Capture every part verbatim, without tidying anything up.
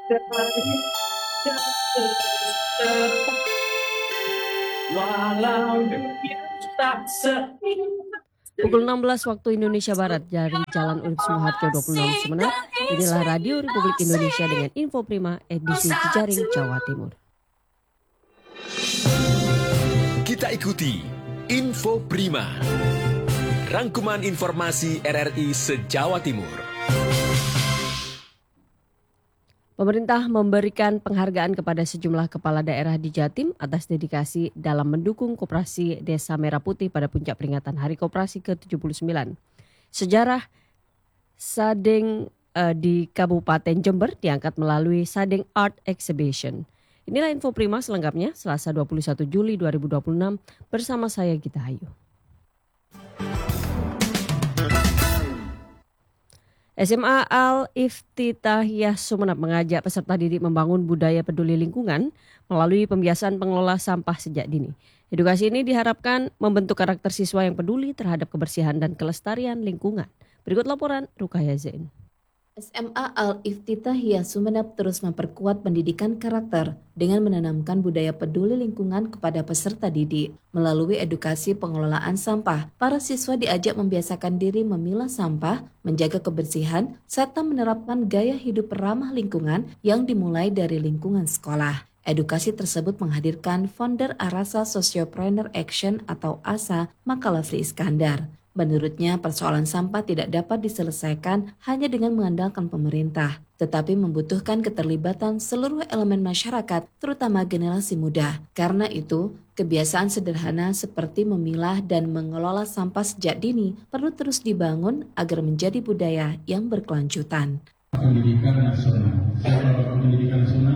Walau dunia tak seindah. Pukul enam belas waktu Indonesia Barat dari Jalan Urip Sumoharjo dua puluh enam Sumeneb. Inilah Radio Republik Indonesia dengan Info Prima edisi Jejaring Jawa Timur. Kita ikuti Info Prima, rangkuman informasi R R I se-Jawa Timur. Pemerintah memberikan penghargaan kepada sejumlah kepala daerah di Jatim atas dedikasi dalam mendukung Koperasi Desa Merah Putih pada puncak peringatan Hari Koperasi ke tujuh puluh sembilan. Sejarah Sadeng eh, di Kabupaten Jember diangkat melalui Sadeng Art Exhibition. Inilah Info Prima selengkapnya Selasa dua puluh satu Juli dua ribu dua puluh enam bersama saya Gita Hayu. S M A Al-Iftitahiyah Sumeneb mengajak peserta didik membangun budaya peduli lingkungan melalui pembiasaan pengelola sampah sejak dini. Edukasi ini diharapkan membentuk karakter siswa yang peduli terhadap kebersihan dan kelestarian lingkungan. Berikut laporan Rukaya Zain. S M A Al-Iftitahiyah Sumeneb terus memperkuat pendidikan karakter dengan menanamkan budaya peduli lingkungan kepada peserta didik. Melalui edukasi pengelolaan sampah, para siswa diajak membiasakan diri memilah sampah, menjaga kebersihan, serta menerapkan gaya hidup ramah lingkungan yang dimulai dari lingkungan sekolah. Edukasi tersebut menghadirkan founder Arasa Sociopreneur Action atau A S A, Makalafli Iskandar. Menurutnya, persoalan sampah tidak dapat diselesaikan hanya dengan mengandalkan pemerintah, tetapi membutuhkan keterlibatan seluruh elemen masyarakat, terutama generasi muda. Karena itu, kebiasaan sederhana seperti memilah dan mengelola sampah sejak dini perlu terus dibangun agar menjadi budaya yang berkelanjutan. Pendidikan nasional. Siapa Bapak Pendidikan Nasional?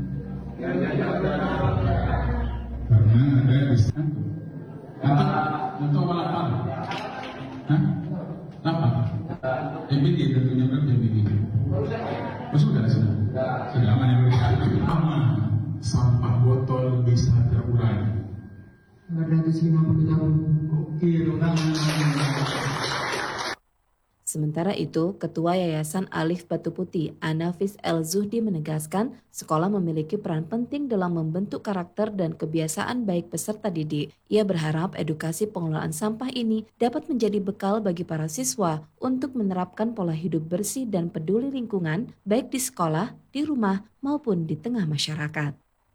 Karena ada di sana. Untuk apa? Hah? Apa? M B G tentunya berapa M B G? Oh sudah, sudah. Sudah aman yang berikan. Aman. Sampah botol bisa terurai. dua ratus lima puluh tahun. Oke, dong. Sementara itu, Ketua Yayasan Alif Batu Putih, Anafis El Zuhdi menegaskan sekolah memiliki peran penting dalam membentuk karakter dan kebiasaan baik peserta didik. Ia berharap edukasi pengelolaan sampah ini dapat menjadi bekal bagi para siswa untuk menerapkan pola hidup bersih dan peduli lingkungan baik di sekolah, di rumah, maupun di tengah masyarakat.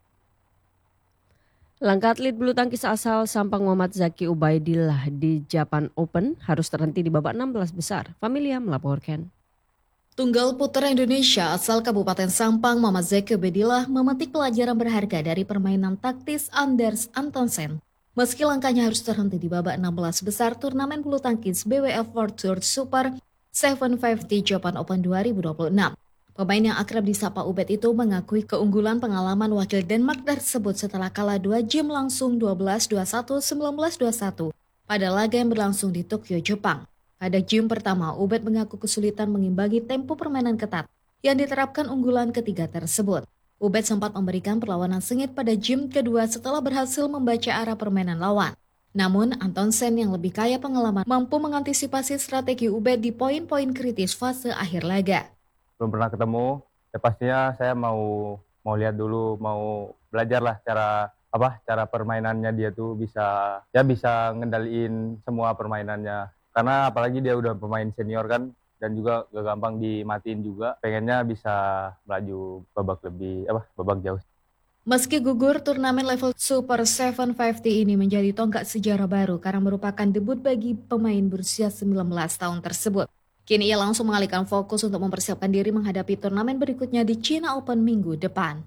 Langkah atlet bulu tangkis asal Sampang Muhammad Zaki Ubaidillah di Japan Open harus terhenti di babak enam belas besar. Familia melaporkan. Tunggal putra Indonesia asal Kabupaten Sampang Muhammad Zaki Ubaidillah memetik pelajaran berharga dari permainan taktis Anders Antonsen. Meski langkahnya harus terhenti di babak enam belas besar turnamen bulu tangkis B W F World Tour Super tujuh puluh lima Japan Open dua ribu dua puluh enam. Pemain yang akrab disapa Ubed itu mengakui keunggulan pengalaman wakil Denmark tersebut setelah kalah dua game langsung dua belas dua puluh satu, sembilan belas dua puluh satu pada laga yang berlangsung di Tokyo, Jepang. Pada game pertama, Ubed mengaku kesulitan mengimbangi tempo permainan ketat yang diterapkan unggulan ketiga tersebut. Ubed sempat memberikan perlawanan sengit pada game kedua setelah berhasil membaca arah permainan lawan. Namun, Antonsen yang lebih kaya pengalaman mampu mengantisipasi strategi Ubed di poin-poin kritis fase akhir laga. Belum pernah ketemu, ya pastinya saya mau mau lihat dulu, mau belajar lah cara apa cara permainannya dia tuh bisa ya bisa ngendaliin semua permainannya. Karena apalagi dia udah pemain senior kan dan juga gak gampang dimatiin juga. Pengennya bisa melaju babak lebih apa babak jauh. Meski gugur, turnamen level Super tujuh lima puluh ini menjadi tonggak sejarah baru karena merupakan debut bagi pemain berusia sembilan belas tahun tersebut. Kini ia langsung mengalihkan fokus untuk mempersiapkan diri menghadapi turnamen berikutnya di China Open minggu depan.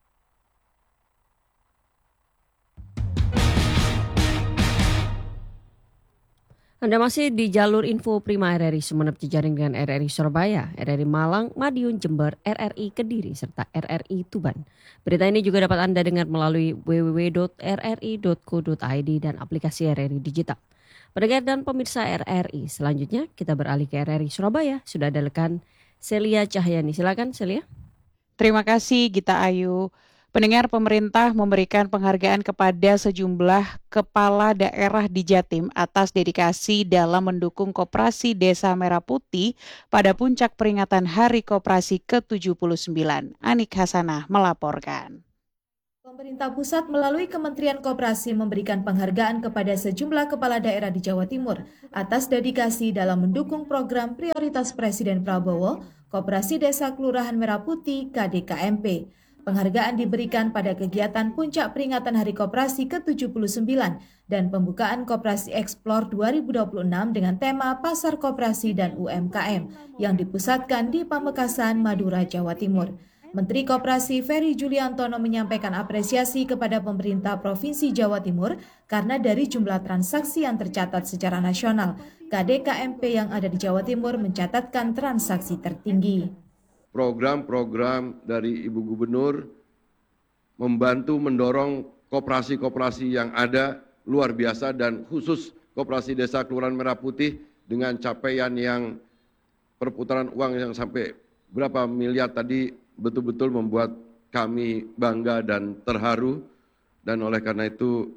Anda masih di jalur info Prima R R I Sumeneb jejaring dengan R R I Surabaya, R R I Malang, Madiun, Jember, R R I Kediri, serta R R I Tuban. Berita ini juga dapat Anda dengar melalui w w w titik r r i titik co titik i d dan aplikasi R R I Digital. Pendengar dan pemirsa R R I, selanjutnya kita beralih ke R R I Surabaya. Sudah ada rekan Celia Cahyani. Silakan Celia. Terima kasih Gita Ayu. Pendengar, pemerintah memberikan penghargaan kepada sejumlah kepala daerah di Jatim atas dedikasi dalam mendukung Koperasi Desa Merah Putih pada puncak peringatan Hari Koperasi ke tujuh puluh sembilan. Anik Hasanah melaporkan. Pemerintah pusat melalui Kementerian Koperasi memberikan penghargaan kepada sejumlah kepala daerah di Jawa Timur atas dedikasi dalam mendukung program prioritas Presiden Prabowo, Koperasi Desa Kelurahan Merah Putih K D K M P. Penghargaan diberikan pada kegiatan puncak peringatan Hari Koperasi ke tujuh puluh sembilan dan pembukaan Koperasi Explore dua ribu dua puluh enam dengan tema Pasar Koperasi dan U M K M yang dipusatkan di Pamekasan, Madura, Jawa Timur. Menteri Koperasi Ferry Juliantono menyampaikan apresiasi kepada pemerintah Provinsi Jawa Timur karena dari jumlah transaksi yang tercatat secara nasional, K D K M P yang ada di Jawa Timur mencatatkan transaksi tertinggi. Program-program dari Ibu Gubernur membantu mendorong koperasi-koperasi yang ada luar biasa dan khusus Koperasi Desa Kelurahan Merah Putih dengan capaian yang perputaran uang yang sampai berapa miliar tadi betul-betul membuat kami bangga dan terharu, dan oleh karena itu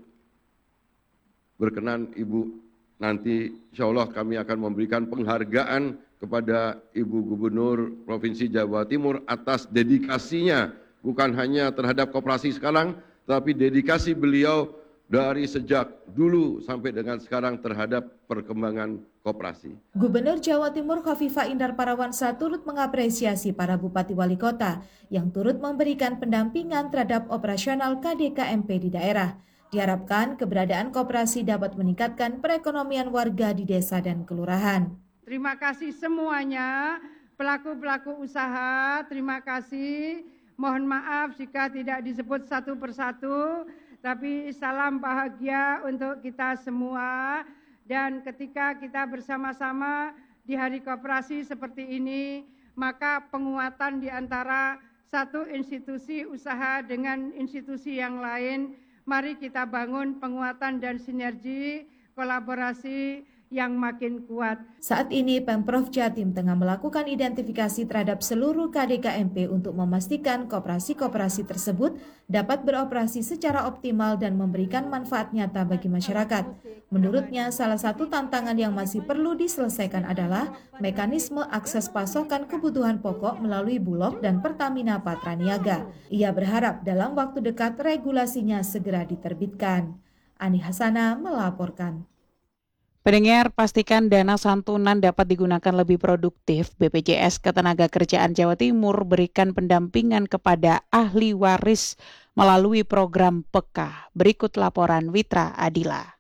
berkenan Ibu nanti insya Allah kami akan memberikan penghargaan kepada Ibu Gubernur Provinsi Jawa Timur atas dedikasinya bukan hanya terhadap koperasi sekarang, tapi dedikasi beliau dari sejak dulu sampai dengan sekarang terhadap perkembangan koperasi. Gubernur Jawa Timur Khofifah Indar Parawansa turut mengapresiasi para bupati wali kota yang turut memberikan pendampingan terhadap operasional K D K M P di daerah. Diharapkan keberadaan koperasi dapat meningkatkan perekonomian warga di desa dan kelurahan. Terima kasih semuanya, pelaku-pelaku usaha, terima kasih. Mohon maaf jika tidak disebut satu persatu, tapi salam bahagia untuk kita semua. Dan ketika kita bersama-sama di Hari Koperasi seperti ini, maka penguatan di antara satu institusi usaha dengan institusi yang lain, mari kita bangun penguatan dan sinergi, kolaborasi yang makin kuat. Saat ini Pemprov Jatim tengah melakukan identifikasi terhadap seluruh K D K M P untuk memastikan koperasi-koperasi tersebut dapat beroperasi secara optimal dan memberikan manfaat nyata bagi masyarakat. Menurutnya, salah satu tantangan yang masih perlu diselesaikan adalah mekanisme akses pasokan kebutuhan pokok melalui Bulog dan Pertamina Patraniaga. Ia berharap dalam waktu dekat regulasinya segera diterbitkan. Ani Hasanah melaporkan. Pendengar, pastikan dana santunan dapat digunakan lebih produktif. B P J S Ketenagakerjaan Jawa Timur berikan pendampingan kepada ahli waris melalui program P E K A. Berikut laporan Witra Adila.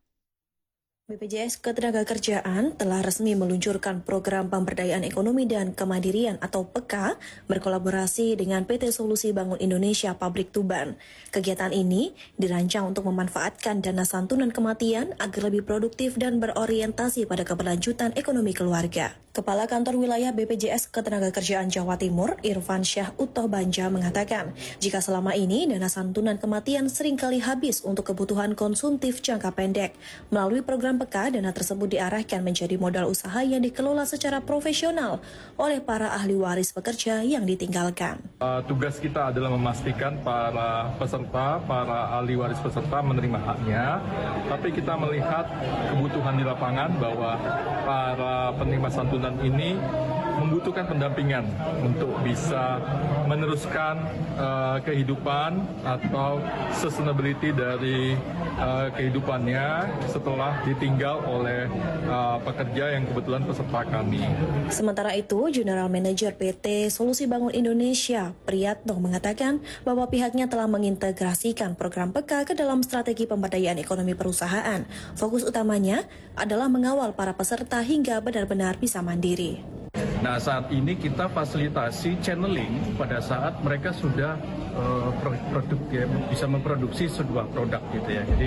B P J S Ketenagakerjaan telah resmi meluncurkan program pemberdayaan ekonomi dan kemandirian atau P E K A berkolaborasi dengan P T Solusi Bangun Indonesia Pabrik Tuban. Kegiatan ini dirancang untuk memanfaatkan dana santunan kematian agar lebih produktif dan berorientasi pada keberlanjutan ekonomi keluarga. Kepala Kantor Wilayah B P J S Ketenagakerjaan Jawa Timur, Irfan Syah Utoh Banja mengatakan, jika selama ini dana santunan kematian seringkali habis untuk kebutuhan konsumtif jangka pendek, melalui program P E K A, dana tersebut diarahkan menjadi modal usaha yang dikelola secara profesional oleh para ahli waris pekerja yang ditinggalkan. Uh, tugas kita adalah memastikan para peserta, para ahli waris peserta menerima haknya, tapi kita melihat kebutuhan di lapangan bahwa para penerima santunan ini membutuhkan pendampingan untuk bisa meneruskan uh, kehidupan atau sustainability dari uh, kehidupannya setelah ditinggal oleh uh, pekerja yang kebetulan peserta kami. Sementara itu, General Manager P T Solusi Bangun Indonesia, Priyatno, mengatakan bahwa pihaknya telah mengintegrasikan program P E K A ke dalam strategi pemberdayaan ekonomi perusahaan. Fokus utamanya adalah mengawal para peserta hingga benar-benar bisa mandiri. Nah, saat ini kita fasilitasi channeling pada saat mereka sudah uh, produk ya, bisa memproduksi sebuah produk gitu ya. Jadi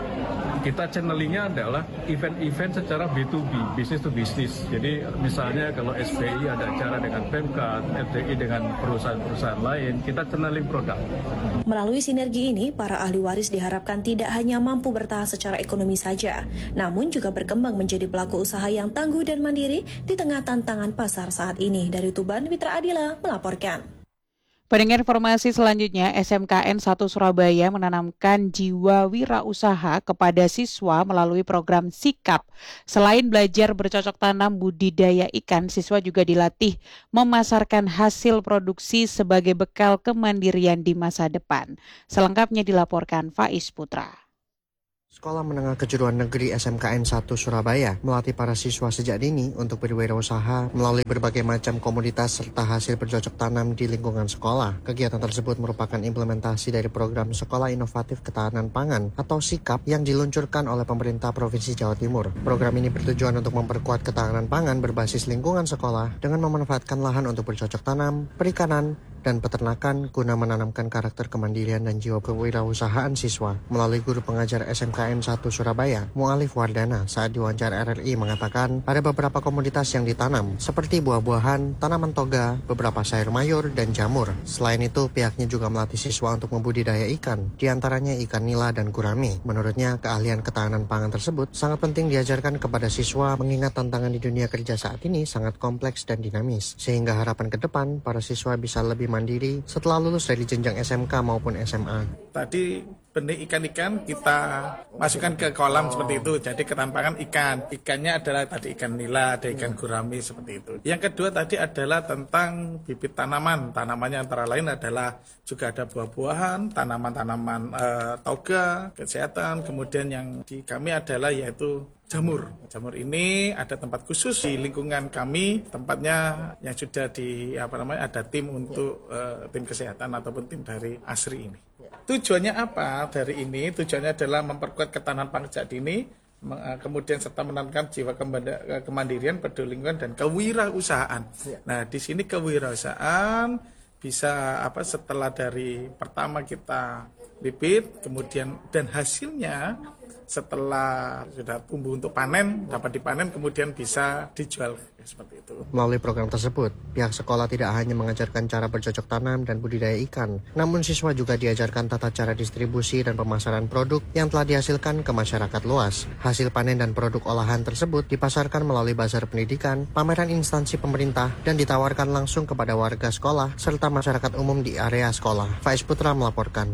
kita channelingnya adalah event-event secara B to B, business to business. Jadi misalnya kalau S B I ada acara dengan Pemkab, F D I dengan perusahaan-perusahaan lain, kita channeling produk. Melalui sinergi ini, para ahli waris diharapkan tidak hanya mampu bertahan secara ekonomi saja, namun juga berkembang menjadi pelaku usaha yang tangguh dan mandiri di tengah tantangan pasar saat ini. Dari Tuban, Witra Adila melaporkan. Pendengar informasi selanjutnya, S M K N satu Surabaya menanamkan jiwa wirausaha kepada siswa melalui program Sikap. Selain belajar bercocok tanam budidaya ikan, siswa juga dilatih memasarkan hasil produksi sebagai bekal kemandirian di masa depan. Selengkapnya dilaporkan Faiz Putra. Sekolah Menengah Kejuruan Negeri S M K N satu Surabaya melatih para siswa sejak dini untuk berwirausaha melalui berbagai macam komoditas serta hasil bercocok tanam di lingkungan sekolah. Kegiatan tersebut merupakan implementasi dari program Sekolah Inovatif Ketahanan Pangan atau SIKAP yang diluncurkan oleh pemerintah Provinsi Jawa Timur. Program ini bertujuan untuk memperkuat ketahanan pangan berbasis lingkungan sekolah dengan memanfaatkan lahan untuk bercocok tanam, perikanan, dan peternakan guna menanamkan karakter kemandirian dan jiwa kewirausahaan siswa. Melalui guru pengajar S M K N satu Surabaya, Mu'alif Wardana, saat diwawancara R R I mengatakan ada beberapa komoditas yang ditanam, seperti buah-buahan, tanaman toga, beberapa sayur mayur, dan jamur. Selain itu, pihaknya juga melatih siswa untuk membudidaya ikan, diantaranya ikan nila dan gurame. Menurutnya, keahlian ketahanan pangan tersebut sangat penting diajarkan kepada siswa mengingat tantangan di dunia kerja saat ini sangat kompleks dan dinamis, sehingga harapan ke depan para siswa bisa lebih mandiri setelah lulus dari jenjang S M K maupun S M A. Tadi benih ikan-ikan kita masukkan ke kolam seperti itu, jadi ketahanan pangan ikan. Ikannya adalah tadi ikan nila, ada ikan gurame seperti itu. Yang kedua tadi adalah tentang bibit tanaman. Tanamannya antara lain adalah juga ada buah-buahan, tanaman-tanaman eh, toga, kesehatan. Kemudian yang di kami adalah yaitu jamur. Jamur ini ada tempat khusus di lingkungan kami, tempatnya yang sudah di apa namanya ada tim untuk uh, tim kesehatan ataupun tim dari ASRI ini. Tujuannya apa dari ini? Tujuannya adalah memperkuat ketahanan pangan sejak dini, kemudian serta menanamkan jiwa kemandirian, peduli lingkungan dan kewirausahaan. Nah, di sini kewirausahaan bisa apa setelah dari pertama kita bibit, kemudian dan hasilnya setelah sudah tumbuh untuk panen, dapat dipanen, kemudian bisa dijual seperti itu. Melalui program tersebut, pihak sekolah tidak hanya mengajarkan cara bercocok tanam dan budidaya ikan, namun siswa juga diajarkan tata cara distribusi dan pemasaran produk yang telah dihasilkan ke masyarakat luas. Hasil panen dan produk olahan tersebut dipasarkan melalui bazar pendidikan, pameran instansi pemerintah, dan ditawarkan langsung kepada warga sekolah serta masyarakat umum di area sekolah. Faiz Putra melaporkan.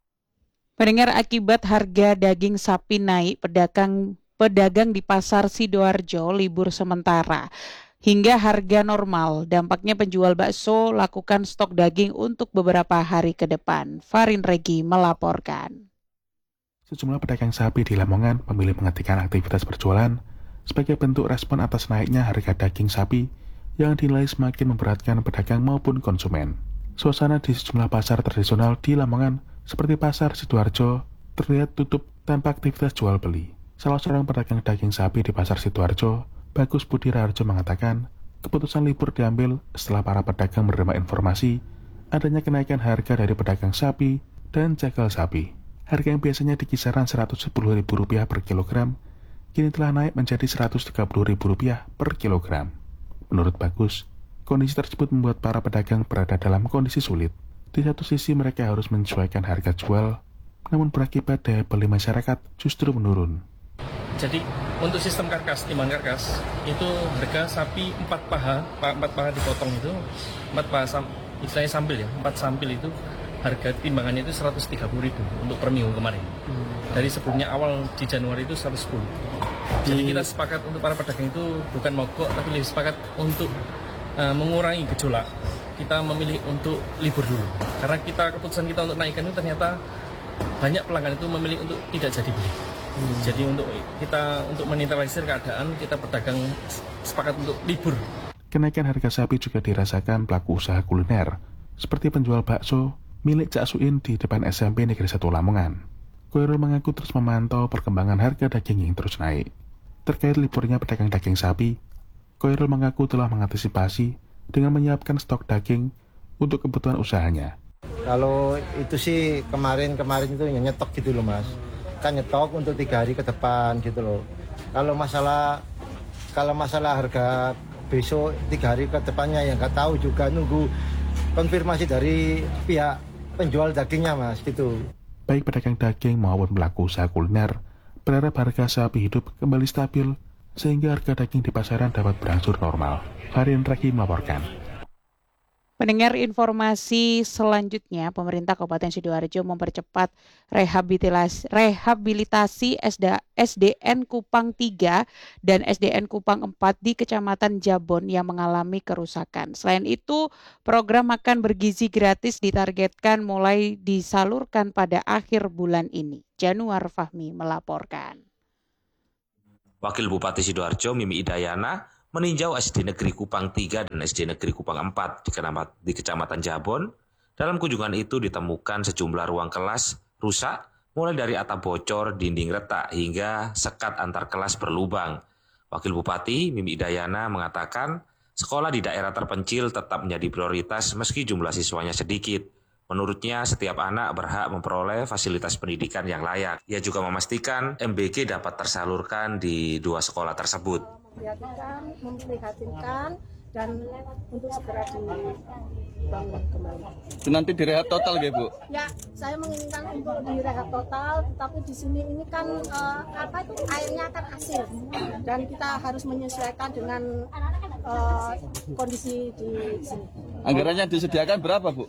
Pendengar, akibat harga daging sapi naik, pedagang pedagang di pasar Sidoarjo libur sementara hingga harga normal. Dampaknya penjual bakso lakukan stok daging untuk beberapa hari ke depan. Farin Regi melaporkan. Sejumlah pedagang sapi di Lamongan memilih menghentikan aktivitas berjualan sebagai bentuk respon atas naiknya harga daging sapi yang dinilai semakin memberatkan pedagang maupun konsumen. Suasana di sejumlah pasar tradisional di Lamongan seperti pasar Sidoarjo terlihat tutup tanpa aktivitas jual beli. Salah seorang pedagang daging sapi di pasar Sidoarjo, Bagus Budi Raharjo mengatakan, keputusan libur diambil setelah para pedagang menerima informasi adanya kenaikan harga dari pedagang sapi dan jagal sapi. Harga yang biasanya di kisaran seratus sepuluh ribu rupiah per kilogram, kini telah naik menjadi seratus tiga puluh ribu rupiah per kilogram. Menurut Bagus, kondisi tersebut membuat para pedagang berada dalam kondisi sulit. Di satu sisi mereka harus menyesuaikan harga jual, namun berakibat daya beli masyarakat justru menurun. Jadi untuk sistem karkas, timbangan karkas, itu harga sapi empat paha, empat paha dipotong itu, empat paha, istilahnya sambil ya, empat sampil itu harga timbangannya itu seratus tiga puluh ribu untuk per minggu kemarin. Hmm. Dari sebelumnya awal di Januari itu seratus sepuluh. Jadi kita sepakat untuk para pedagang itu bukan mogok, tapi lebih sepakat untuk uh, mengurangi gejolak. Kita memilih untuk libur dulu karena kita keputusan kita untuk naikkan itu ternyata banyak pelanggan itu memilih untuk tidak jadi beli. Hmm. Jadi untuk kita untuk menetralisir keadaan, kita pedagang sepakat untuk libur. Kenaikan harga sapi juga dirasakan pelaku usaha kuliner seperti penjual bakso milik Cak Suin di depan S M P Negeri satu Lamongan. Koirul mengaku terus memantau perkembangan harga daging yang terus naik. Terkait liburnya pedagang daging sapi, Koirul mengaku telah mengantisipasi dengan menyiapkan stok daging untuk kebutuhan usahanya. Kalau itu sih kemarin-kemarin itu nyetok gitu loh mas, kan nyetok untuk tiga hari ke depan gitu loh. Kalau masalah kalau masalah harga besok tiga hari ke depannya yang nggak tahu juga, nunggu konfirmasi dari pihak penjual dagingnya mas gitu. Baik pedagang daging maupun pelaku usaha kuliner berharap harga sapi hidup kembali stabil sehingga harga daging di pasaran dapat berangsur normal. Farin Raki melaporkan. Pendengar, informasi selanjutnya, pemerintah Kabupaten Sidoarjo mempercepat rehabilitasi, rehabilitasi S D N Kupang tiga dan S D N Kupang empat di Kecamatan Jabon yang mengalami kerusakan. Selain itu, program makan bergizi gratis ditargetkan mulai disalurkan pada akhir bulan ini. Januar Fahmi melaporkan. Wakil Bupati Sidoarjo Mimi Idayana meninjau S D Negeri Kupang tiga dan S D Negeri Kupang empat di, di Kecamatan Jabon. Dalam kunjungan itu ditemukan sejumlah ruang kelas rusak, mulai dari atap bocor, dinding retak, hingga sekat antar kelas berlubang. Wakil Bupati Mimi Idayana mengatakan, sekolah di daerah terpencil tetap menjadi prioritas meski jumlah siswanya sedikit. Menurutnya, setiap anak berhak memperoleh fasilitas pendidikan yang layak. Ia juga memastikan M B G dapat tersalurkan di dua sekolah tersebut. Memprihatinkan, memprihatinkan dan untuk segera dibangun kembali. Itu nanti direhab total ya, Bu? Ya, saya menginginkan untuk direhab total, tetapi di sini ini kan uh, apa itu airnya kan asin dan kita harus menyesuaikan dengan uh, kondisi di sini. Anggarannya disediakan berapa, Bu?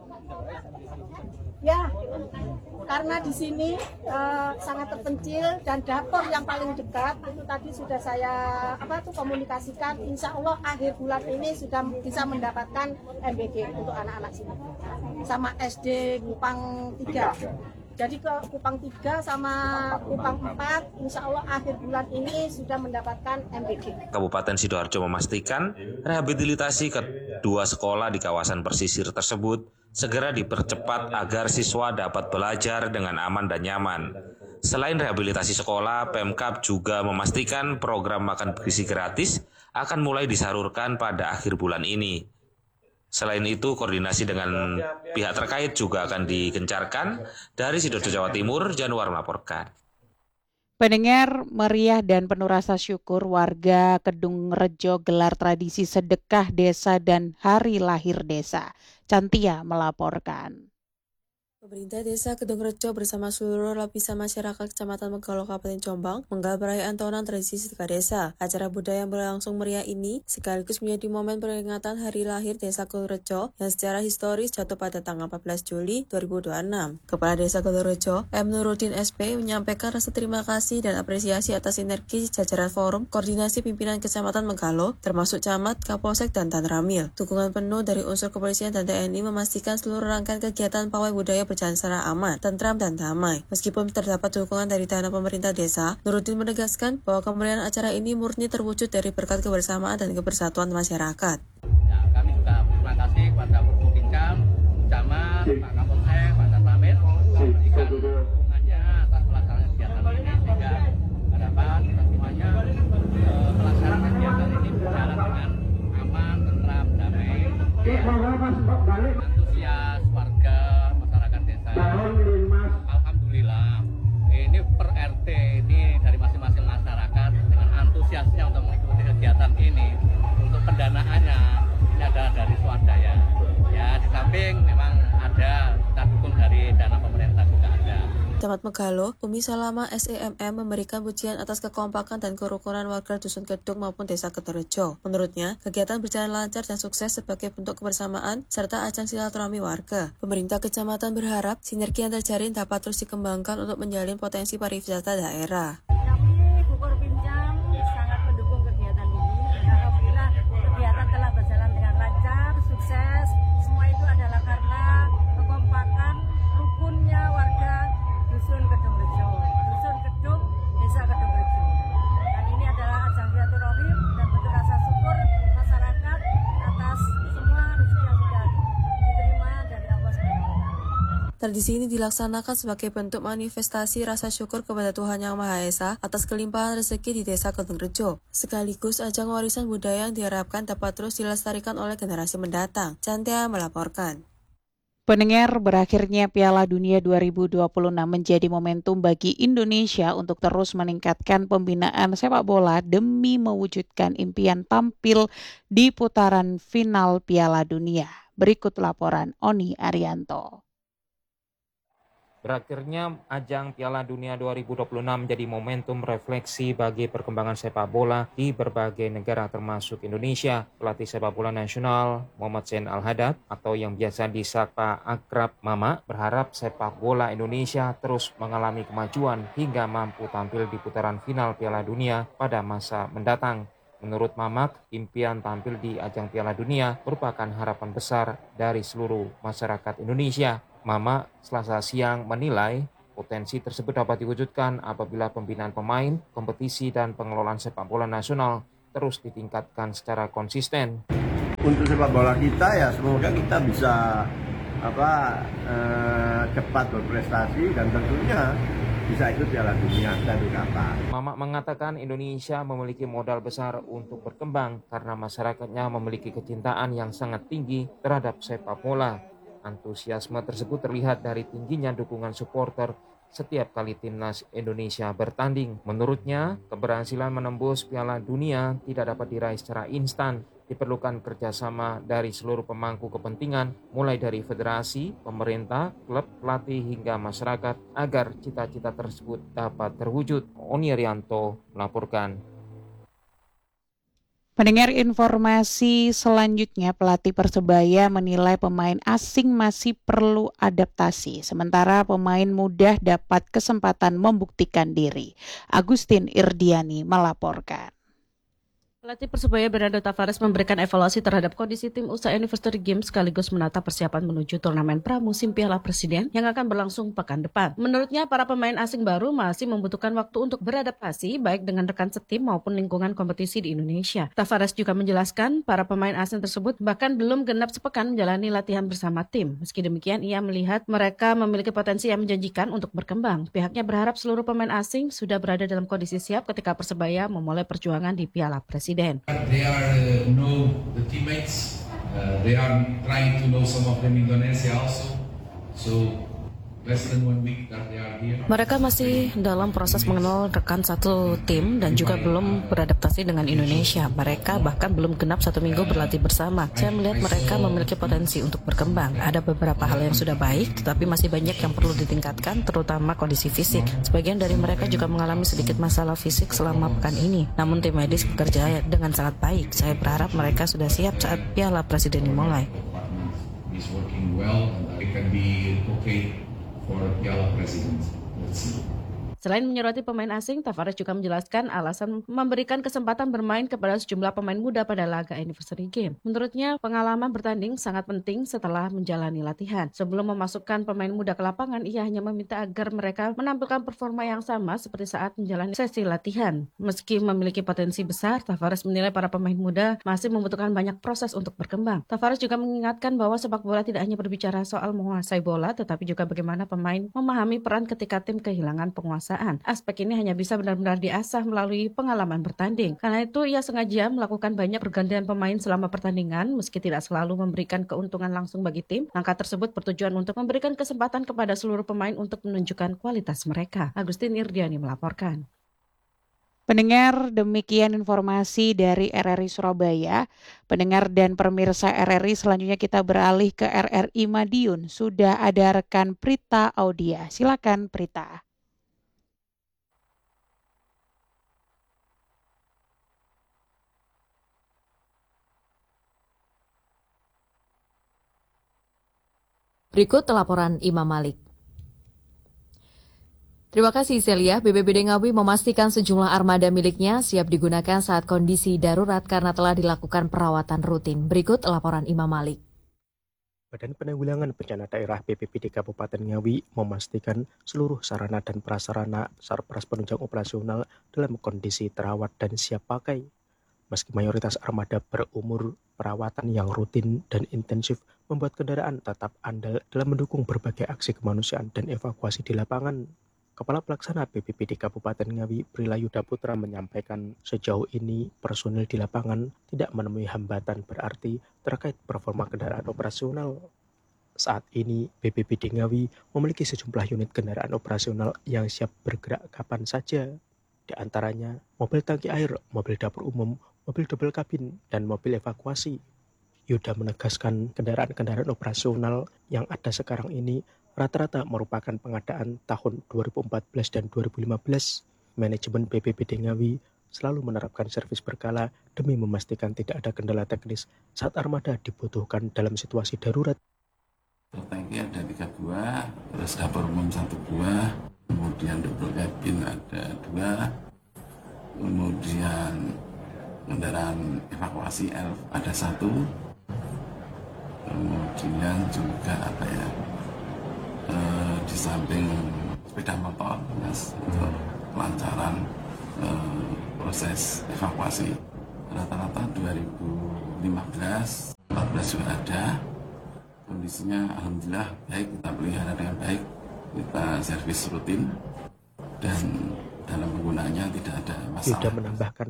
Ya, karena di sini uh, sangat terpencil dan dapur yang paling dekat itu tadi sudah saya apa tuh komunikasikan. Insya Allah akhir bulan ini sudah bisa mendapatkan M B G untuk anak-anak sini sama S D Kupang tiga. Jadi ke Kupang tiga sama Kupang empat, insya Allah akhir bulan ini sudah mendapatkan M B G. Kabupaten Sidoarjo memastikan rehabilitasi kedua sekolah di kawasan pesisir tersebut segera dipercepat agar siswa dapat belajar dengan aman dan nyaman. Selain rehabilitasi sekolah, Pemkab juga memastikan program makan bergizi gratis akan mulai disalurkan pada akhir bulan ini. Selain itu, koordinasi dengan pihak terkait juga akan digencarkan. Dari Sidoarjo, Jawa Timur, Januar melaporkan. Pendengar, meriah dan penuh rasa syukur warga Kedung Rejo gelar tradisi sedekah desa dan hari lahir desa. Cantia melaporkan. Pemerintah Desa Kedung Rejo bersama seluruh lapisan masyarakat Kecamatan Megalo Kabupaten Jombang menggelar perayaan tahunan tradisi sedekah desa. Acara budaya yang berlangsung meriah ini sekaligus menjadi momen peringatan hari lahir Desa Kedung Rejo yang secara historis jatuh pada tanggal empat belas Juli dua ribu dua puluh enam. Kepala Desa Kedung Rejo, M. Nuruddin S P, menyampaikan rasa terima kasih dan apresiasi atas sinergi jajaran forum koordinasi pimpinan Kecamatan Megalo, termasuk Camat, Kapolsek, dan Tanramil. Dukungan penuh dari unsur kepolisian dan T N I memastikan seluruh rangkaian kegiatan pawai budaya berjalan secara aman, tentram, dan damai. Meskipun terdapat dukungan dari dana pemerintah desa, Nuruddin menegaskan bahwa kemeriahan acara ini murni terwujud dari berkat kebersamaan dan kebersatuan masyarakat. Ya, kami juga berterima kasih kepada Purbukingkam, Camat, Pak Kapolsek, Pak Tanramil memberikan dukungannya atas pelaksanaan kegiatan ini sehingga harapan kita semuanya eh, pelaksanaan kegiatan ini berjalan dengan aman, tentram, damai. Antusias warga Alhamdulillah, ini per R T ini dari masing-masing masyarakat dengan antusiasnya untuk mengikuti kegiatan ini. Untuk pendanaannya ini adalah dari swadaya. Ya, di samping memang ada kita dukung dari dana pemerintah juga ada. Camat Megalo, Umi Salama S E M M memberikan pujian atas kekompakan dan kerukunan warga Dusun Kedung maupun Desa Kedung Rejo. Menurutnya, kegiatan berjalan lancar dan sukses sebagai bentuk kebersamaan serta ajang silaturahmi warga. Pemerintah kecamatan berharap sinergi yang terjalin dapat terus dikembangkan untuk menjalin potensi pariwisata daerah. Kami Bukur Pinjam sangat mendukung kegiatan ini. Alhamdulillah kegiatan telah berjalan dengan lancar, sukses. Semua itu adalah karena kekompakan, rukunnya warga Dusun Kedung Rejo, Dusun Kedung, Desa Kedung Rejo. Dan ini adalah ajang silaturahim dan bentuk rasa syukur masyarakat atas semua rezeki yang sudah diterima dari Allah Subhanahu wa Ta'ala. Tradisi ini dilaksanakan sebagai bentuk manifestasi rasa syukur kepada Tuhan Yang Maha Esa atas kelimpahan rezeki di Desa Kedung Rejo. Sekaligus ajang warisan budaya yang diharapkan dapat terus dilestarikan oleh generasi mendatang. Cantia melaporkan. Pendengar, berakhirnya Piala Dunia dua ribu dua puluh enam menjadi momentum bagi Indonesia untuk terus meningkatkan pembinaan sepak bola demi mewujudkan impian tampil di putaran final Piala Dunia. Berikut laporan Oni Arianto. Berakhirnya ajang Piala Dunia dua ribu dua puluh enam menjadi momentum refleksi bagi perkembangan sepak bola di berbagai negara termasuk Indonesia. Pelatih sepak bola nasional Muhammad Zain Al-Hadad atau yang biasa disapa akrab Mama berharap sepak bola Indonesia terus mengalami kemajuan hingga mampu tampil di putaran final Piala Dunia pada masa mendatang. Menurut Mamak, impian tampil di ajang Piala Dunia merupakan harapan besar dari seluruh masyarakat Indonesia. Mama Selasa siang menilai potensi tersebut dapat diwujudkan apabila pembinaan pemain, kompetisi, dan pengelolaan sepak bola nasional terus ditingkatkan secara konsisten. Untuk sepak bola kita ya semoga kita bisa apa eh, cepat berprestasi dan tentunya bisa ikut Piala Dunia suatu kata. Mamak mengatakan Indonesia memiliki modal besar untuk berkembang karena masyarakatnya memiliki kecintaan yang sangat tinggi terhadap sepak bola. Antusiasme tersebut terlihat dari tingginya dukungan supporter setiap kali timnas Indonesia bertanding. Menurutnya, keberhasilan menembus Piala Dunia tidak dapat diraih secara instan. Diperlukan kerjasama dari seluruh pemangku kepentingan, mulai dari federasi, pemerintah, klub, pelatih, hingga masyarakat, agar cita-cita tersebut dapat terwujud. Oni Arianto melaporkan. Mendengar informasi selanjutnya, pelatih Persebaya menilai pemain asing masih perlu adaptasi, sementara pemain muda dapat kesempatan membuktikan diri. Agustin Irdiani melaporkan. Pelatih Persebaya Bernardo Tavares memberikan evaluasi terhadap kondisi tim usai Anniversary Games sekaligus menata persiapan menuju turnamen pramusim Piala Presiden yang akan berlangsung pekan depan. Menurutnya, para pemain asing baru masih membutuhkan waktu untuk beradaptasi baik dengan rekan setim maupun lingkungan kompetisi di Indonesia. Tavares juga menjelaskan para pemain asing tersebut bahkan belum genap sepekan menjalani latihan bersama tim. Meski demikian, ia melihat mereka memiliki potensi yang menjanjikan untuk berkembang. Pihaknya berharap seluruh pemain asing sudah berada dalam kondisi siap ketika Persebaya memulai perjuangan di Piala Presiden. They are uh, know the teammates. Uh, they are trying to know some of them Indonesia also. So less than one week that they are here. Mereka masih dalam proses mengenal rekan satu tim dan juga belum beradaptasi dengan Indonesia. Mereka bahkan belum genap satu minggu berlatih bersama. Saya melihat mereka memiliki potensi untuk berkembang. Ada beberapa hal yang sudah baik, tetapi masih banyak yang perlu ditingkatkan, terutama kondisi fisik. Sebagian dari mereka juga mengalami sedikit masalah fisik selama pekan ini. Namun tim medis bekerja dengan sangat baik. Saya berharap mereka sudah siap saat Piala Presiden dimulai. Selain menyoroti pemain asing, Tavares juga menjelaskan alasan memberikan kesempatan bermain kepada sejumlah pemain muda pada laga Anniversary Game. Menurutnya, pengalaman bertanding sangat penting setelah menjalani latihan. Sebelum memasukkan pemain muda ke lapangan, ia hanya meminta agar mereka menampilkan performa yang sama seperti saat menjalani sesi latihan. Meski memiliki potensi besar, Tavares menilai para pemain muda masih membutuhkan banyak proses untuk berkembang. Tavares juga mengingatkan bahwa sepak bola tidak hanya berbicara soal menguasai bola, tetapi juga bagaimana pemain memahami peran ketika tim kehilangan penguasaan. Aspek ini hanya bisa benar-benar diasah melalui pengalaman bertanding. Karena itu, ia sengaja melakukan banyak pergantian pemain selama pertandingan, meski tidak selalu memberikan keuntungan langsung bagi tim. Langkah tersebut bertujuan untuk memberikan kesempatan kepada seluruh pemain untuk menunjukkan kualitas mereka. Agustin Irdiani melaporkan. Pendengar, demikian informasi dari R R I Surabaya. Pendengar dan pemirsa R R I, selanjutnya kita beralih ke R R I Madiun. Sudah ada rekan Prita Audia. Silakan Prita. Berikut laporan Imam Malik. Terima kasih Celia. B P B D Ngawi memastikan sejumlah armada miliknya siap digunakan saat kondisi darurat karena telah dilakukan perawatan rutin. Berikut laporan Imam Malik. Badan Penanggulangan Bencana Daerah B P B D Kabupaten Ngawi memastikan seluruh sarana dan prasarana sarpras penunjang operasional dalam kondisi terawat dan siap pakai. Meski mayoritas armada berumur, perawatan yang rutin dan intensif membuat kendaraan tetap andal dalam mendukung berbagai aksi kemanusiaan dan evakuasi di lapangan. Kepala Pelaksana B P B D Kabupaten Ngawi, Prilayuda Putra menyampaikan sejauh ini personil di lapangan tidak menemui hambatan berarti terkait performa kendaraan operasional. Saat ini B P B D Ngawi memiliki sejumlah unit kendaraan operasional yang siap bergerak kapan saja. Di antaranya mobil tangki air, mobil dapur umum, mobil double kabin, dan mobil evakuasi. Yuda menegaskan kendaraan-kendaraan operasional yang ada sekarang ini rata-rata merupakan pengadaan tahun dua ribu empat belas dan dua ribu lima belas. Manajemen B P B D Ngawi selalu menerapkan servis berkala demi memastikan tidak ada kendala teknis saat armada dibutuhkan dalam situasi darurat. Tangki ada tiga buah, terus dapur umum satu buah, kemudian double cabin ada dua, kemudian kendaraan evakuasi elf ada satu, kemudian juga apa ya, e, di samping sepeda motor mas untuk kelancaran e, proses evakuasi. Rata-rata dua ribu lima belas, empat belas juga ada. Kondisinya alhamdulillah baik, kita pelihara dengan baik, kita servis rutin dan dalam penggunaannya tidak ada masalah. Yuda menambahkan,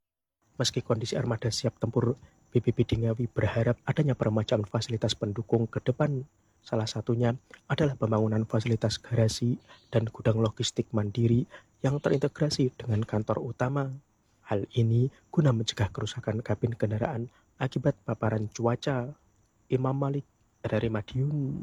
meski kondisi armada siap tempur, B P B D Ngawi berharap adanya bermacam fasilitas pendukung ke depan. Salah satunya adalah pembangunan fasilitas garasi dan gudang logistik mandiri yang terintegrasi dengan kantor utama. Hal ini guna mencegah kerusakan kabin kendaraan akibat paparan cuaca. Imam Malik dari Madiun.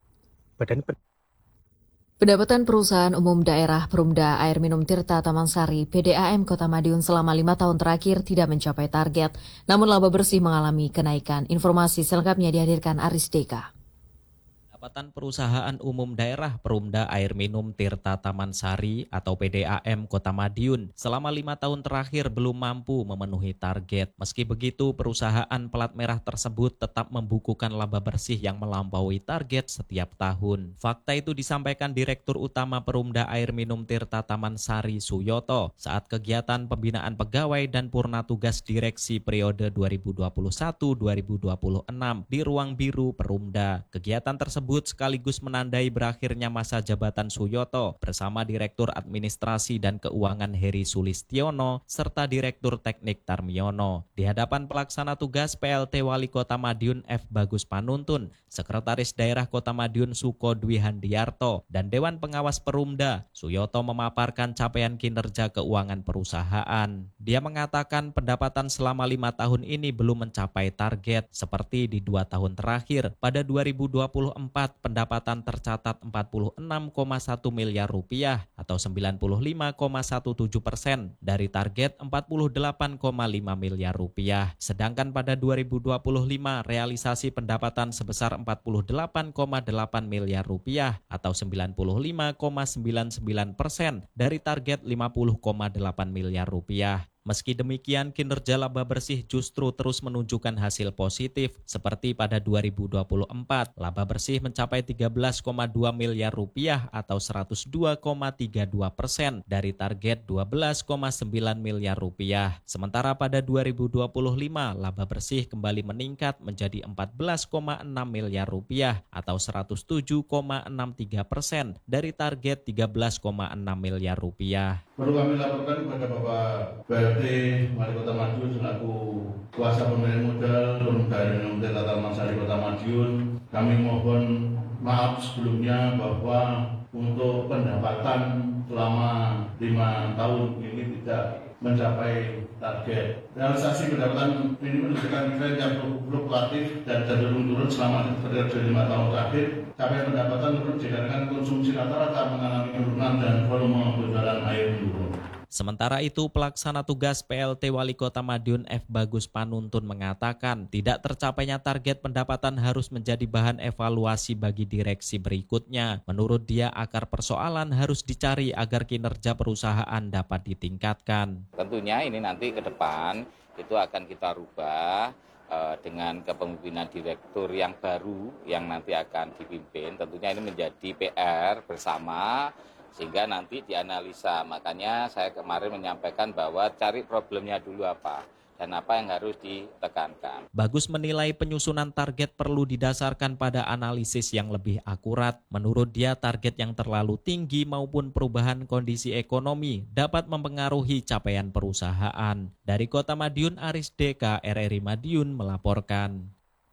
Badan Pen- Pendapatan Perusahaan Umum Daerah Perumda Air Minum Tirta Taman Sari P D A M Kota Madiun selama lima tahun terakhir tidak mencapai target, namun laba bersih mengalami kenaikan. Informasi selengkapnya dihadirkan Aris Deka. Pendapatan Perusahaan Umum Daerah Perumda Air Minum Tirta Taman Sari atau P D A M Kota Madiun selama lima tahun terakhir belum mampu memenuhi target. Meski begitu, perusahaan pelat merah tersebut tetap membukukan laba bersih yang melampaui target setiap tahun. Fakta itu disampaikan Direktur Utama Perumda Air Minum Tirta Taman Sari Suyoto saat kegiatan pembinaan pegawai dan purna tugas direksi periode dua ribu dua puluh satu sampai dua ribu dua puluh enam di Ruang Biru Perumda. Kegiatan tersebut sekaligus menandai berakhirnya masa jabatan Suyoto bersama Direktur Administrasi dan Keuangan Heri Sulistiono serta Direktur Teknik Tarmiono. Di hadapan pelaksana tugas P L T Wali Kota Madiun F. Bagus Panuntun, Sekretaris Daerah Kota Madiun Suko Dwi Handiarto, dan Dewan Pengawas Perumda, Suyoto memaparkan capaian kinerja keuangan perusahaan. Dia mengatakan pendapatan selama lima tahun ini belum mencapai target seperti di dua tahun terakhir. Pada dua ribu dua puluh empat pendapatan tercatat empat puluh enam koma satu miliar rupiah atau sembilan puluh lima koma tujuh belas persen dari target empat puluh delapan koma lima miliar rupiah. Sedangkan pada dua ribu dua puluh lima realisasi pendapatan sebesar empat puluh delapan koma delapan miliar rupiah atau sembilan puluh lima koma sembilan sembilan persen dari target lima puluh koma delapan miliar rupiah. Meski demikian, kinerja laba bersih justru terus menunjukkan hasil positif. Seperti pada dua ribu dua puluh empat, laba bersih mencapai tiga belas koma dua miliar rupiah atau seratus dua koma tiga dua persen dari target dua belas koma sembilan miliar rupiah. Sementara pada dua ribu dua puluh lima, laba bersih kembali meningkat menjadi empat belas koma enam miliar rupiah atau seratus tujuh koma enam tiga persen dari target tiga belas koma enam miliar rupiah. Perlu kami laporkan kepada Bapak B L T Wali Kota Madiun selaku kuasa pemilik modal Perumda Air Minum Tirta Taman Sari Kota Madiun. Kami mohon maaf sebelumnya bahwa untuk pendapatan selama lima tahun ini tidak mencapai target. Realisasi pendapatan ini menunjukkan tren yang fluktuatif dan cenderung turun selama periode lima tahun terakhir. Capaian pendapatan turun dikarenakan konsumsi rata-rata mengalami penurunan dan volume penjualan air menurun. Sementara itu, pelaksana tugas P L T Wali Kota Madiun F. Bagus Panuntun mengatakan tidak tercapainya target pendapatan harus menjadi bahan evaluasi bagi direksi berikutnya. Menurut dia, akar persoalan harus dicari agar kinerja perusahaan dapat ditingkatkan. Tentunya ini nanti ke depan itu akan kita rubah eh, dengan kepemimpinan direktur yang baru yang nanti akan dipimpin. Tentunya ini menjadi P R bersama, sehingga nanti dianalisa. Makanya saya kemarin menyampaikan bahwa cari problemnya dulu apa dan apa yang harus ditekankan. Bagus menilai penyusunan target perlu didasarkan pada analisis yang lebih akurat. Menurut dia, target yang terlalu tinggi maupun perubahan kondisi ekonomi dapat mempengaruhi capaian perusahaan. Dari Kota Madiun, Aris Deka, R R I Madiun melaporkan.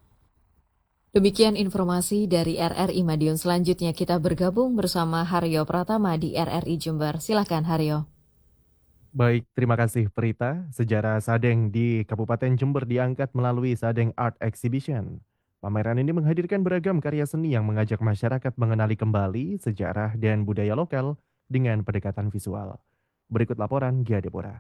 Demikian informasi dari R R I Madiun. Selanjutnya kita bergabung bersama Haryo Pratama di R R I Jember. Silakan Haryo. Baik, terima kasih Prita. Sejarah Sadeng di Kabupaten Jember diangkat melalui Sadeng Art Exhibition. Pameran ini menghadirkan beragam karya seni yang mengajak masyarakat mengenali kembali sejarah dan budaya lokal dengan pendekatan visual. Berikut laporan Gia Deborah.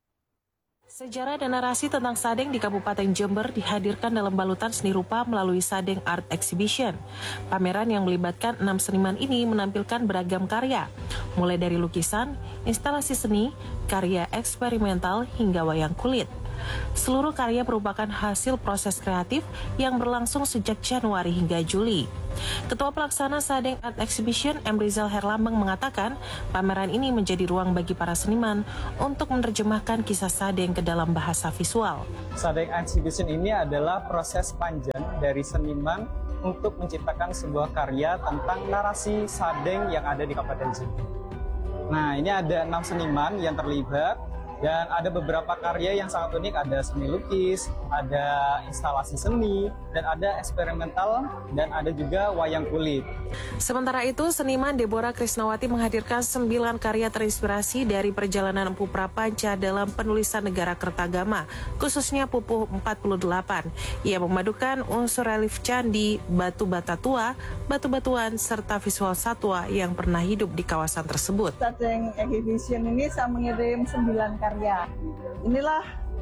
Sejarah dan narasi tentang Sadeng di Kabupaten Jember dihadirkan dalam balutan seni rupa melalui Sadeng Art Exhibition. Pameran yang melibatkan enam seniman ini menampilkan beragam karya, mulai dari lukisan, instalasi seni, karya eksperimental, hingga wayang kulit. Seluruh karya merupakan hasil proses kreatif yang berlangsung sejak Januari hingga Juli. Ketua Pelaksana Sadeng Art Exhibition M. Rizal Herlambang mengatakan pameran ini menjadi ruang bagi para seniman untuk menerjemahkan kisah Sadeng ke dalam bahasa visual. Sadeng Exhibition ini adalah proses panjang dari seniman untuk menciptakan sebuah karya tentang narasi Sadeng yang ada di Kabupaten Jember. Nah, ini ada enam seniman yang terlibat. Dan ada beberapa karya yang sangat unik, ada seni lukis, ada instalasi seni, dan ada eksperimental, dan ada juga wayang kulit. Sementara itu, seniman Deborah Krisnawati menghadirkan sembilan karya terinspirasi dari perjalanan Empu Prapanca dalam penulisan negara Kertagama, khususnya Pupuh empat puluh delapan. Ia memadukan unsur relief candi, batu bata tua, batu-batuan, serta visual satwa yang pernah hidup di kawasan tersebut. Sadeng Exhibition ini saya mengirim sembilan karya. Inilah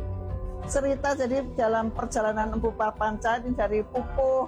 cerita jadi dalam perjalanan Empu Prapanca ini dari Pupuh,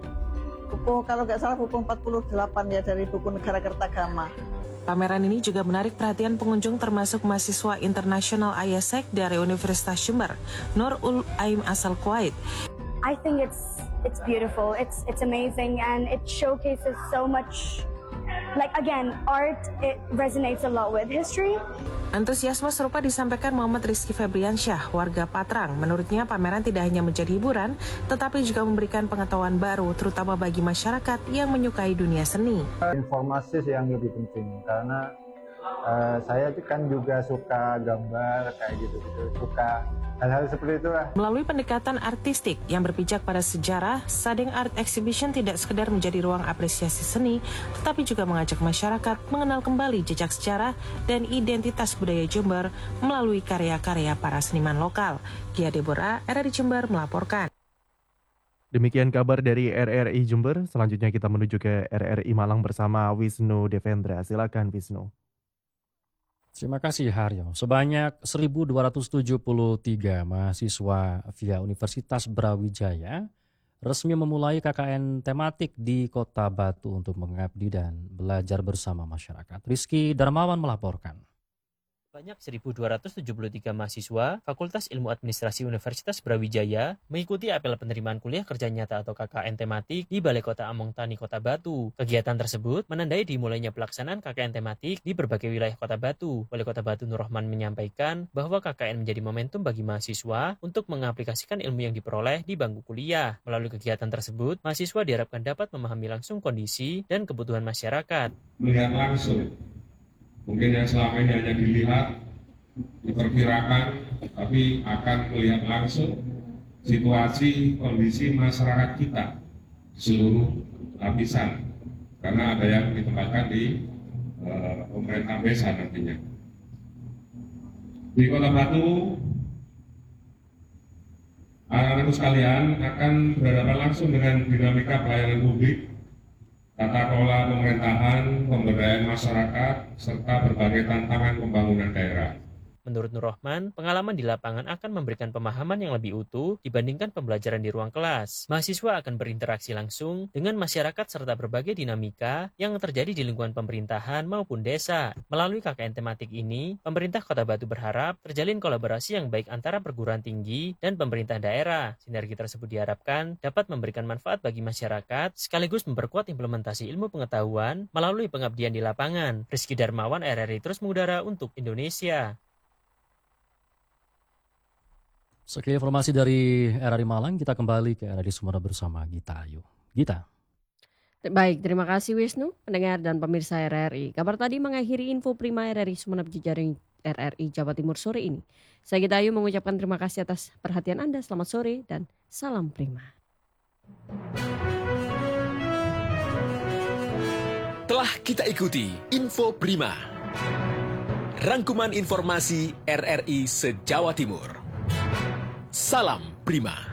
Pupuh kalau nggak salah Pupuh empat puluh delapan ya, dari buku Negara Kertagama. Pameran ini juga menarik perhatian pengunjung termasuk mahasiswa internasional I A S E C dari Universitas Jember, Nur Ul Aim asal Kuwait. I think it's it's beautiful, it's it's amazing, and it showcases so much. Like again, art, it resonates a lot with history. Antusiasme serupa disampaikan Muhammad Rizky Febriansyah, warga Patrang. Menurutnya pameran tidak hanya menjadi hiburan, tetapi juga memberikan pengetahuan baru, terutama bagi masyarakat yang menyukai dunia seni. Informasi yang lebih penting, karena uh, saya kan juga suka gambar kayak gitu-gitu, suka hal-hal seperti itulah. Melalui pendekatan artistik yang berpijak pada sejarah, Sadeng Art Exhibition tidak sekedar menjadi ruang apresiasi seni, tetapi juga mengajak masyarakat mengenal kembali jejak sejarah dan identitas budaya Jember melalui karya-karya para seniman lokal. Gia Deborah, R R I Jember melaporkan. Demikian kabar dari R R I Jember. Selanjutnya kita menuju ke R R I Malang bersama Wisnu Devendra. Silakan Wisnu. Terima kasih Haryo. Sebanyak seribu dua ratus tujuh puluh tiga mahasiswa via Universitas Brawijaya resmi memulai K K N tematik di Kota Batu untuk mengabdi dan belajar bersama masyarakat. Rizky Darmawan melaporkan. Banyak seribu dua ratus tujuh puluh tiga mahasiswa Fakultas Ilmu Administrasi Universitas Brawijaya mengikuti apel penerimaan kuliah kerja nyata atau K K N tematik di Balai Kota Among Tani Kota Batu. Kegiatan tersebut menandai dimulainya pelaksanaan K K N tematik di berbagai wilayah Kota Batu. Wali Kota Batu Nur Rahman menyampaikan bahwa K K N menjadi momentum bagi mahasiswa untuk mengaplikasikan ilmu yang diperoleh di bangku kuliah. Melalui kegiatan tersebut, mahasiswa diharapkan dapat memahami langsung kondisi dan kebutuhan masyarakat. Melihat langsung. Mungkin yang selama ini hanya dilihat, diperkirakan, tapi akan melihat langsung situasi kondisi masyarakat kita seluruh lapisan, karena ada yang ditempatkan di uh, pemerintah desa nantinya. Di Kota Batu, anak-anakku sekalian akan berhadapan langsung dengan dinamika pelayanan publik, tata kelola pemerintahan, pemberdayaan masyarakat, serta berbagai tantangan pembangunan daerah. Menurut Nur Rahman, pengalaman di lapangan akan memberikan pemahaman yang lebih utuh dibandingkan pembelajaran di ruang kelas. Mahasiswa akan berinteraksi langsung dengan masyarakat serta berbagai dinamika yang terjadi di lingkungan pemerintahan maupun desa. Melalui K K N tematik ini, pemerintah Kota Batu berharap terjalin kolaborasi yang baik antara perguruan tinggi dan pemerintah daerah. Sinergi tersebut diharapkan dapat memberikan manfaat bagi masyarakat sekaligus memperkuat implementasi ilmu pengetahuan melalui pengabdian di lapangan. Rizky Darmawan, R R I terus mengudara untuk Indonesia. Sekian informasi dari R R I Malang, kita kembali ke R R I Sumeneb bersama Gita Ayu. Gita. Baik, terima kasih Wisnu, pendengar dan pemirsa R R I. Kabar tadi mengakhiri info Prima R R I Sumeneb jejaring R R I Jawa Timur sore ini. Saya Gita Ayu mengucapkan terima kasih atas perhatian Anda. Selamat sore dan salam Prima. Telah kita ikuti info Prima. Rangkuman informasi R R I se-Jawa Timur. Salam Prima.